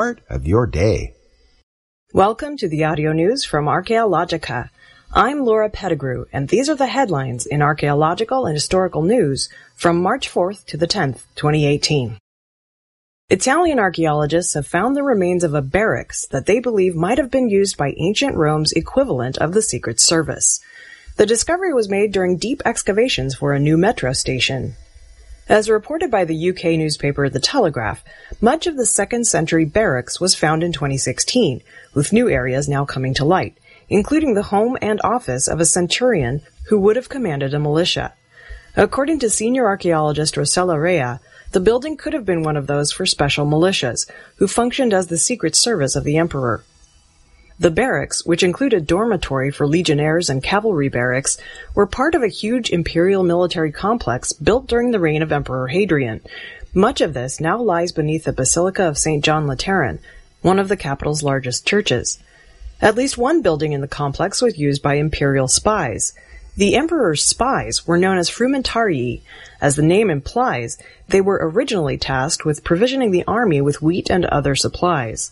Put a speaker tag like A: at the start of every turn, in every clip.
A: Part of your day.
B: Welcome to the audio news from Archaeologica. I'm Laura Pettigrew, and these are the headlines in archaeological and historical news from March 4th to the 10th, 2018. Italian archaeologists have found the remains of a barracks that they believe might have been used by ancient Rome's equivalent of the Secret Service. The discovery was made during deep excavations for a new metro station. As reported by the UK newspaper The Telegraph, much of the 2nd century barracks was found in 2016, with new areas now coming to light, including the home and office of a centurion who would have commanded a militia. According to senior archaeologist Rossella Rea, the building could have been one of those for special militias, who functioned as the secret service of the emperor. The barracks, which included dormitory for legionnaires and cavalry barracks, were part of a huge imperial military complex built during the reign of Emperor Hadrian. Much of this now lies beneath the Basilica of St. John Lateran, one of the capital's largest churches. At least one building in the complex was used by imperial spies. The emperor's spies were known as frumentarii. As the name implies, they were originally tasked with provisioning the army with wheat and other supplies.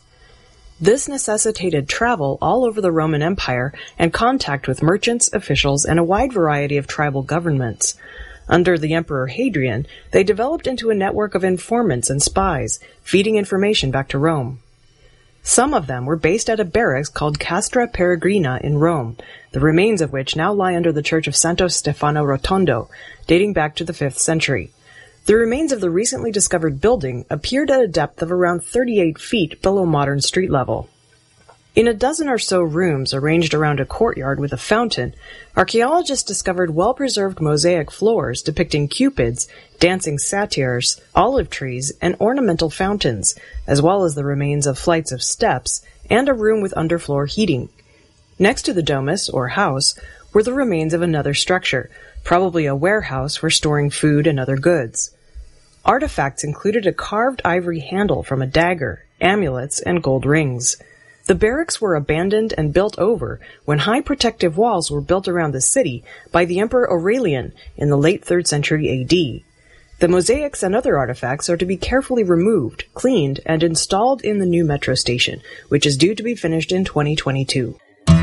B: This necessitated travel all over the Roman Empire and contact with merchants, officials, and a wide variety of tribal governments. Under the Emperor Hadrian, they developed into a network of informants and spies, feeding information back to Rome. Some of them were based at a barracks called Castra Peregrina in Rome, the remains of which now lie under the church of Santo Stefano Rotondo, dating back to the 5th century. The remains of the recently discovered building appeared at a depth of around 38 feet below modern street level. In a dozen or so rooms arranged around a courtyard with a fountain, archaeologists discovered well-preserved mosaic floors depicting cupids, dancing satyrs, olive trees, and ornamental fountains, as well as the remains of flights of steps and a room with underfloor heating. Next to the domus, or house, were the remains of another structure, probably a warehouse for storing food and other goods. Artifacts included a carved ivory handle from a dagger, amulets, and gold rings. The barracks were abandoned and built over when high protective walls were built around the city by the Emperor Aurelian in the late 3rd century AD. The mosaics and other artifacts are to be carefully removed, cleaned, and installed in the new metro station, which is due to be finished in 2022.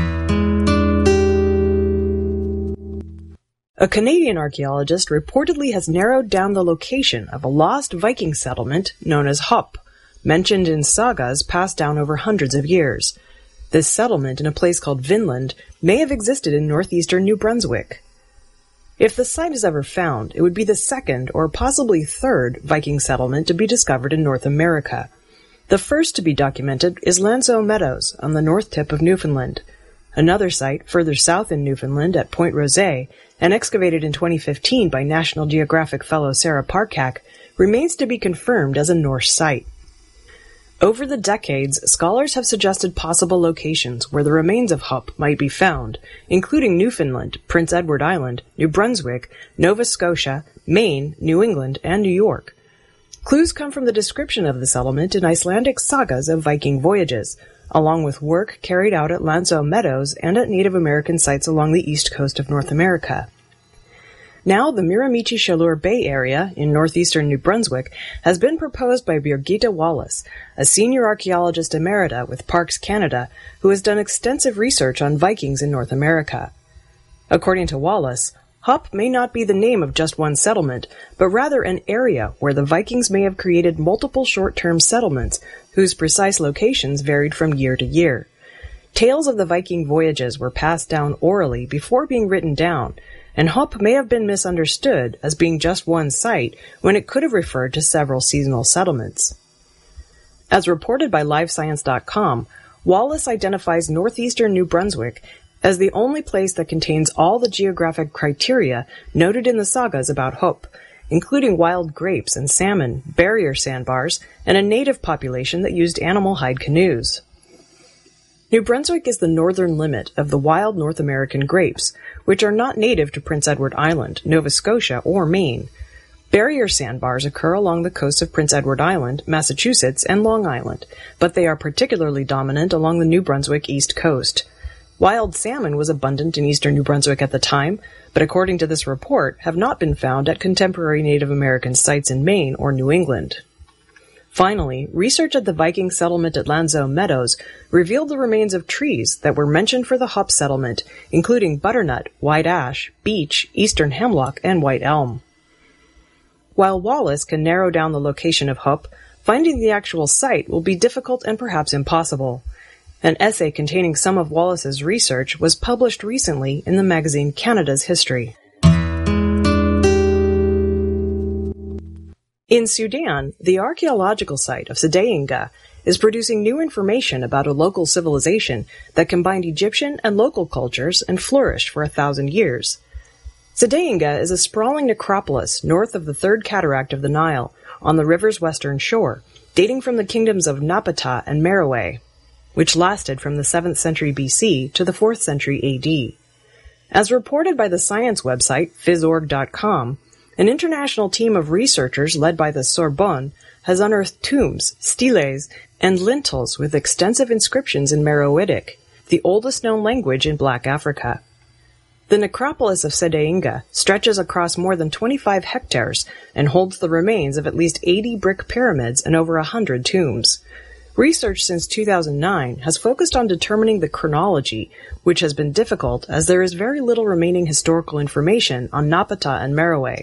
B: A Canadian archaeologist reportedly has narrowed down the location of a lost Viking settlement known as Hopp, mentioned in sagas passed down over hundreds of years. This settlement in a place called Vinland may have existed in northeastern New Brunswick. If the site is ever found, it would be the 2nd or possibly 3rd Viking settlement to be discovered in North America. The first to be documented is Lanzo Meadows on the north tip of Newfoundland. Another site, further south in Newfoundland at Point Rosé, and excavated in 2015 by National Geographic fellow Sarah Parcak, remains to be confirmed as a Norse site. Over the decades, scholars have suggested possible locations where the remains of Hopp might be found, including Newfoundland, Prince Edward Island, New Brunswick, Nova Scotia, Maine, New England, and New York. Clues come from the description of the settlement in Icelandic sagas of Viking voyages, along with work carried out at Lanzo Meadows and at Native American sites along the east coast of North America. Now, the Miramichi-Chaleur Bay area in northeastern New Brunswick has been proposed by Birgitta Wallace, a senior archaeologist emerita with Parks Canada who has done extensive research on Vikings in North America. According to Wallace, Hopp may not be the name of just one settlement, but rather an area where the Vikings may have created multiple short-term settlements whose precise locations varied from year to year. Tales of the Viking voyages were passed down orally before being written down, and Hopp may have been misunderstood as being just one site when it could have referred to several seasonal settlements. As reported by LiveScience.com, Wallace identifies northeastern New Brunswick as the only place that contains all the geographic criteria noted in the sagas about Hopp, including wild grapes and salmon, barrier sandbars, and a native population that used animal hide canoes. New Brunswick is the northern limit of the wild North American grapes, which are not native to Prince Edward Island, Nova Scotia, or Maine. Barrier sandbars occur along the coast of Prince Edward Island, Massachusetts, and Long Island, but they are particularly dominant along the New Brunswick east coast. Wild salmon was abundant in eastern New Brunswick at the time, but according to this report, have not been found at contemporary Native American sites in Maine or New England. Finally, research at the Viking settlement at Lanzo Meadows revealed the remains of trees that were mentioned for the Hupp settlement, including butternut, white ash, beech, eastern hemlock, and white elm. While Wallace can narrow down the location of Hupp, finding the actual site will be difficult and perhaps impossible. An essay containing some of Wallace's research was published recently in the magazine Canada's History. In Sudan, the archaeological site of Sedeinga is producing new information about a local civilization that combined Egyptian and local cultures and flourished for 1,000 years. Sedeinga is a sprawling necropolis north of the Third Cataract of the Nile, on the river's western shore, dating from the kingdoms of Napata and Meroe, which lasted from the 7th century BC to the 4th century AD. As reported by the science website physorg.com, an international team of researchers led by the Sorbonne has unearthed tombs, steles, and lintels with extensive inscriptions in Meroitic, the oldest known language in Black Africa. The necropolis of Sedeinga stretches across more than 25 hectares and holds the remains of at least 80 brick pyramids and over 100 tombs. Research since 2009 has focused on determining the chronology, which has been difficult as there is very little remaining historical information on Napata and Meroe.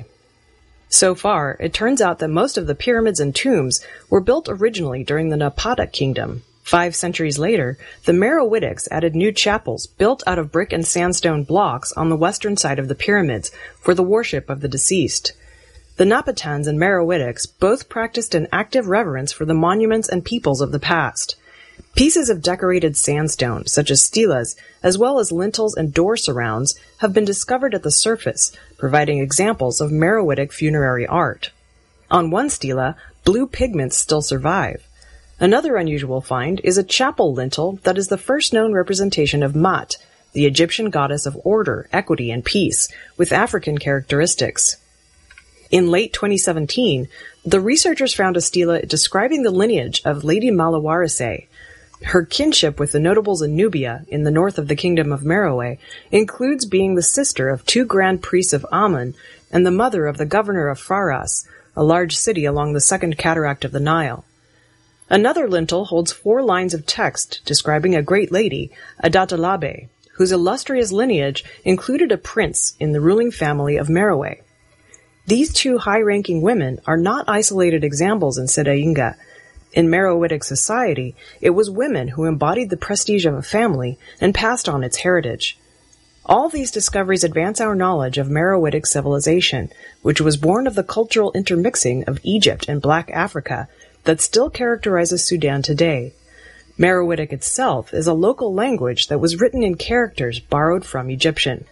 B: So far, it turns out that most of the pyramids and tombs were built originally during the Napata kingdom. 5 centuries later, the Meroitics added new chapels built out of brick and sandstone blocks on the western side of the pyramids for the worship of the deceased. The Napatans and Meroitics both practiced an active reverence for the monuments and peoples of the past. Pieces of decorated sandstone, such as stelas, as well as lintels and door surrounds, have been discovered at the surface, providing examples of Meroitic funerary art. On one stela, blue pigments still survive. Another unusual find is a chapel lintel that is the first known representation of Mat, the Egyptian goddess of order, equity, and peace, with African characteristics. In late 2017, the researchers found a stela describing the lineage of Lady Malawarise. Her kinship with the notables in Nubia, in the north of the kingdom of Meroe, includes being the sister of 2 grand priests of Amun and the mother of the governor of Faras, a large city along the Second Cataract of the Nile. Another lintel holds 4 lines of text describing a great lady, Adatalabe, whose illustrious lineage included a prince in the ruling family of Meroe. These 2 high-ranking women are not isolated examples in Sedeinga. In Meroitic society, it was women who embodied the prestige of a family and passed on its heritage. All these discoveries advance our knowledge of Meroitic civilization, which was born of the cultural intermixing of Egypt and Black Africa that still characterizes Sudan today. Meroitic itself is a local language that was written in characters borrowed from Egyptian.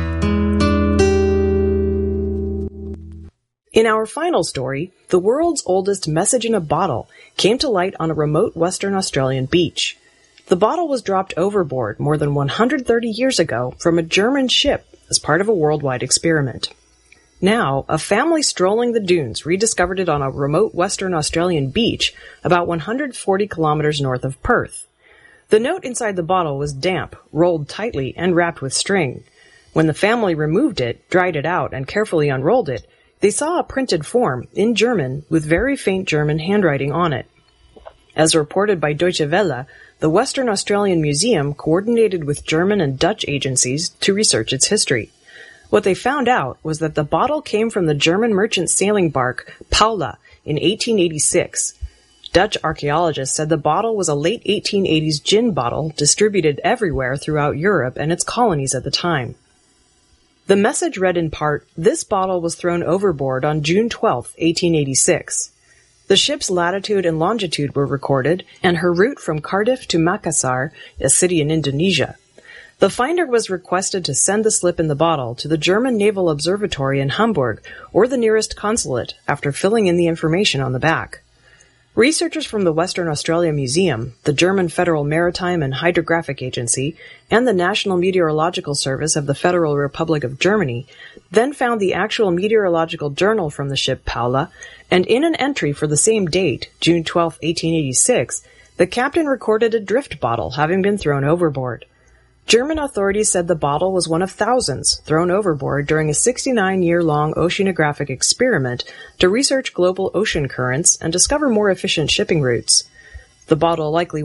B: In our final story, the world's oldest message in a bottle came to light on a remote Western Australian beach. The bottle was dropped overboard more than 130 years ago from a German ship as part of a worldwide experiment. Now, a family strolling the dunes rediscovered it on a remote Western Australian beach about 140 kilometers north of Perth. The note inside the bottle was damp, rolled tightly, and wrapped with string. When the family removed it, dried it out, and carefully unrolled it, they saw a printed form, in German, with very faint German handwriting on it. As reported by Deutsche Welle, the Western Australian Museum coordinated with German and Dutch agencies to research its history. What they found out was that the bottle came from the German merchant sailing bark Paula in 1886. Dutch archaeologists said the bottle was a late 1880s gin bottle distributed everywhere throughout Europe and its colonies at the time. The message read in part, "This bottle was thrown overboard on June 12, 1886. The ship's latitude and longitude were recorded, and her route from Cardiff to Makassar, a city in Indonesia. The finder was requested to send the slip in the bottle to the German Naval Observatory in Hamburg or the nearest consulate after filling in the information on the back." Researchers from the Western Australia Museum, the German Federal Maritime and Hydrographic Agency, and the National Meteorological Service of the Federal Republic of Germany then found the actual meteorological journal from the ship Paula, and in an entry for the same date, June 12, 1886, the captain recorded a drift bottle having been thrown overboard. German authorities said the bottle was one of thousands thrown overboard during a 69-year-long oceanographic experiment to research global ocean currents and discover more efficient shipping routes. The bottle likely